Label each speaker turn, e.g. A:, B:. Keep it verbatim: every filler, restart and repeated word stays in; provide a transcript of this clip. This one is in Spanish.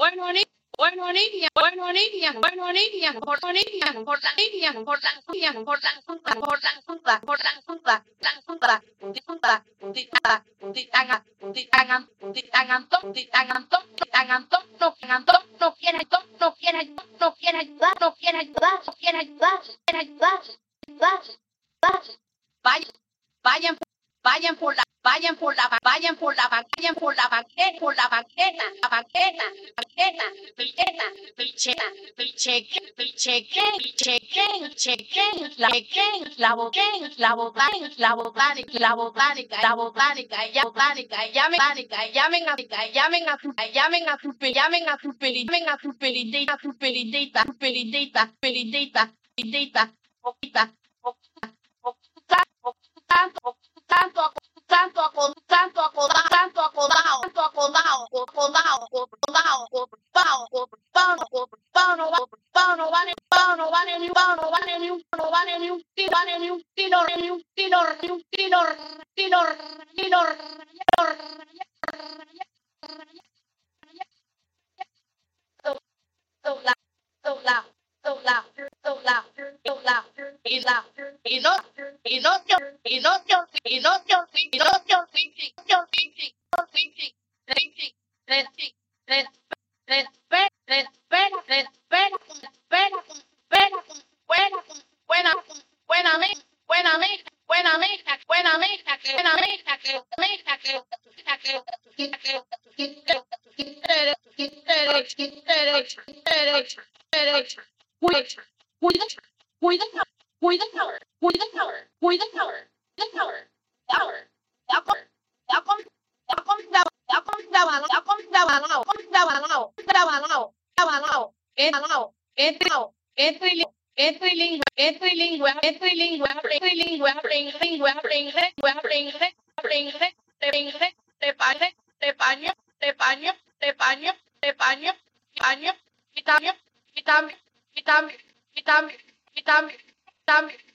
A: bueno niña, bueno niña, bueno niña, bueno niña, bueno niña, por la niña, por la niña, por la zumba, por la zumba, por la zumba, la zumba, zumba, zumba, zumba, Titagan, titagan, titagan, titagan, no quieren, no quieren, no quieren, no quieren ayudar, no quieren ayudar, no quieren ayudar, no quieren ayudar, ayudar, ayudar. Vayan, vayan, vayan por la, vayan por la, vayan por la, vayan por la banqueta, por la banqueta, la banqueta, banqueta, picheta, picheta, picheque, picheque, picheque, picheque, la pequeña, la boqueña, la botánica, la botánica, la botánica, la botánica, ya botánica, llamen, botánica, llamen a, llamen a su, llamen a su, llamen a su peli, llamen a su pelidita, su pelidita, su pelidita, pelidita, pelidita, poquita, poquita, poquita, tanto, tanto, tanto, tanto, tanto acodado, tanto acodado, tanto acodado, acodado, acodado, acodado, acodado, no vale, no vale, no vale ni un, no vale ni un, no vale ni un, vale ni un tiro, ni un tiro, ni un tiro, tiro, tiro, tiro, la, la, la, la, y la, y no, y no, yo, y no, yo, y no, yo, y no, yo, sí, sí, yo, sí, sí, yo, sí, sí, sí, sí, sí, sí, respeta, respeta, respeta, respeta, respeta, buena, buena, buena mesa, buena mesa, buena mesa, buena mesa, que buena mesa, que mesa, que que que Cuida, cuida, cuida, cuida, cuida, cuida, ya con, ya con, ya con, ya con, ya con, trabanao, con trabanao, trabanao, trabanao, trabanao, trabanao, es trilingüe, es trilingüe, es trilingüe, es trilingüe, trilingüe, trilingüe, trilingüe, trilingüe, trilingüe, trilingüe, de paño, de paño, de paño, de paño, de paño, paño, vitamio, vitamio, vitamio, vitamio, vitamio, vitamio,